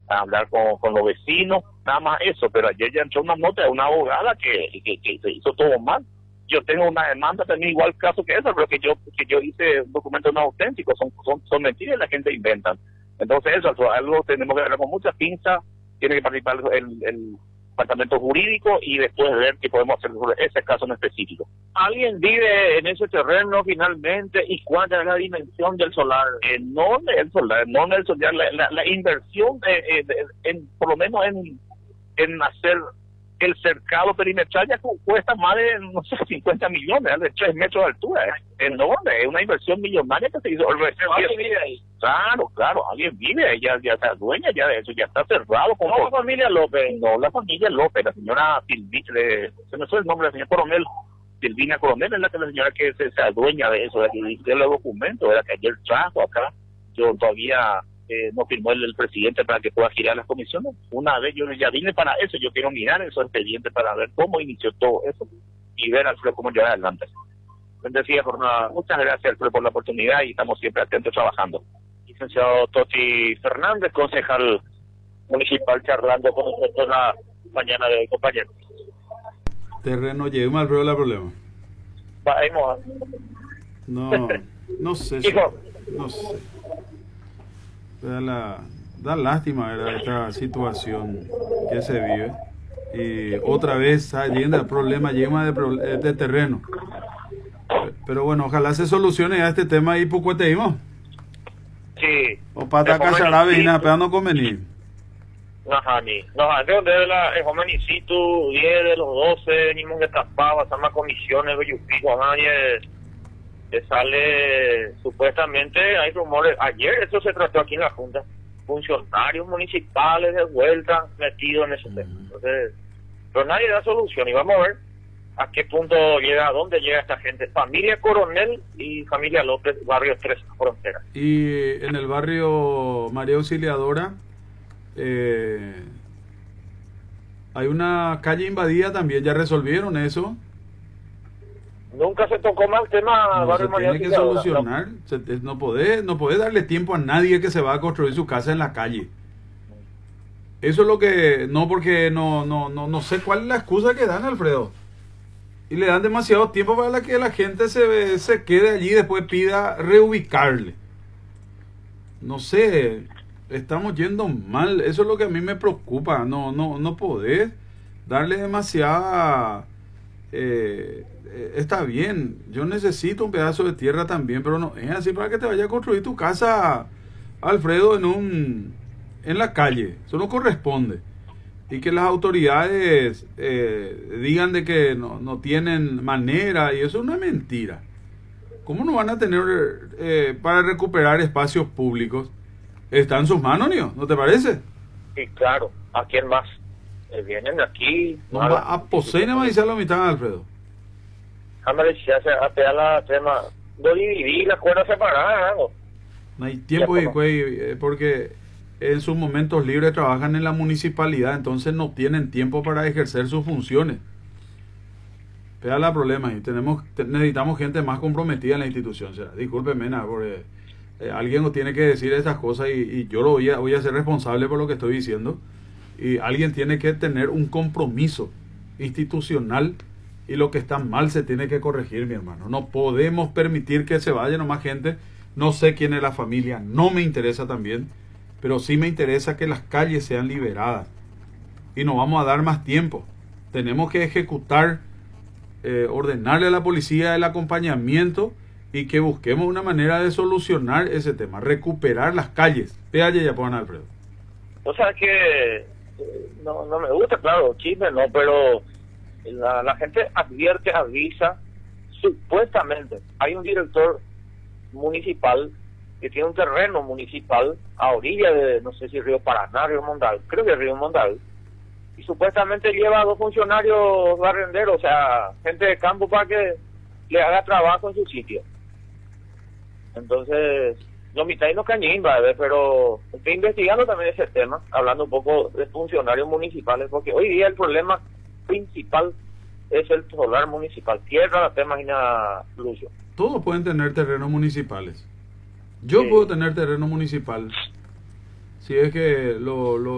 a hablar con los vecinos, nada más eso. Pero ayer ya entró una nota de una abogada que se hizo todo mal. Yo tengo una demanda también igual caso que esa, pero que yo hice documentos no auténticos, son mentiras y la gente inventan. Entonces eso, algo tenemos que ver con mucha pinza, tiene que participar el departamento jurídico y después ver qué podemos hacer sobre ese caso en específico. ¿Alguien vive en ese terreno finalmente? ¿Y cuánta es la dimensión del solar? No del solar, la inversión por lo menos en hacer el cercado perimetral ya cuesta más de, no sé, 50 millones, de 3 metros de altura. Es enorme, es una inversión millonaria que se hizo. ¿Alguien vive ahí? Claro, alguien vive ahí, ya se adueña ya de eso, ya está cerrado. ¿No la familia López? No, la familia López, la señora Silvina, se me fue el nombre, la señora Coronel, Silvina Coronel es la señora que se adueña de eso, de los documentos, que ayer trajo acá. Yo todavía no firmó el presidente para que pueda girar las comisiones. Una vez yo ya vine para eso, yo quiero mirar esos expedientes para ver cómo inició todo eso y ver al Alfredo cómo llevar adelante. Bendecida jornada. Muchas gracias, Alfredo, por la oportunidad y estamos siempre atentos trabajando. Licenciado Toti Fernández, concejal municipal, charlando con nosotros la mañana de hoy, compañero. Terreno, lleguemos al la problema. Vamos. No sé. No sé. Da lástima, ¿verdad?, esta situación que se vive. Y otra vez yendo al problema, llena de terreno. Pero bueno, ojalá se solucione ya este tema ahí, poco te dimos. Sí. O para cacharabe y nada, pero no convenir. Ajá, ni. No, desde la Jomanicitu, 10 de los 12, venimos de Tapaba, están las comisiones, Beyupico, nadie sale, supuestamente hay rumores, ayer eso se trató aquí en la Junta, funcionarios municipales de vuelta metidos en ese tema. Entonces, pero nadie da solución y vamos a ver a qué punto llega, a dónde llega esta gente. Familia Coronel y familia López, barrio 3 Frontera. Y en el barrio María Auxiliadora hay una calle invadida también, ¿ya resolvieron eso? Nunca se tocó más el tema. No, se tiene que solucionar. No podés darle tiempo a nadie que se va a construir su casa en la calle. Eso es lo que... No, porque no sé cuál es la excusa que dan, Alfredo. Y le dan demasiado tiempo para que la gente se quede allí y después pida reubicarle. No sé, estamos yendo mal. Eso es lo que a mí me preocupa. No podés darle demasiada... está bien, yo necesito un pedazo de tierra también, pero no es así para que te vaya a construir tu casa, Alfredo, en la calle. Eso no corresponde. Y que las autoridades digan de que no tienen manera, y eso es una mentira. ¿Cómo no van a tener para recuperar espacios públicos? Está en sus manos, ¿no te parece? Sí, claro. ¿A quién más? Vienen aquí. No va a Posena va a decir la mitad, Alfredo. A pegar la tema. No dividir las cuerdas separadas, ¿no? No hay tiempo, porque en sus momentos libres trabajan en la municipalidad, entonces no tienen tiempo para ejercer sus funciones. Pega la problema y necesitamos gente más comprometida en la institución. O sea, discúlpeme, porque alguien nos tiene que decir estas cosas y yo voy a ser responsable por lo que estoy diciendo. Y alguien tiene que tener un compromiso institucional y lo que está mal se tiene que corregir, mi hermano. No podemos permitir que se vaya nomás gente. No sé quién es la familia, no me interesa también, pero sí me interesa que las calles sean liberadas. Y no vamos a dar más tiempo. Tenemos que ejecutar, ordenarle a la policía el acompañamiento y que busquemos una manera de solucionar ese tema, recuperar las calles. Vaya ya, Juan Alfredo. O sea que no me gusta, claro, chisme no, pero la gente advierte, avisa. Supuestamente hay un director municipal que tiene un terreno municipal a orilla de, no sé si Río Paraná, Río Mondal, creo que Río Mondal, y supuestamente lleva a 2 funcionarios barrenderos, o sea, gente de campo para que le haga trabajo en su sitio. Entonces, no mitad y no cañimba, pero estoy investigando también ese tema, hablando un poco de funcionarios municipales, porque hoy día el problema principal es el solar municipal. Tierra, te imaginas, Lucio. Todos pueden tener terrenos municipales. Yo puedo tener terreno municipal si es que lo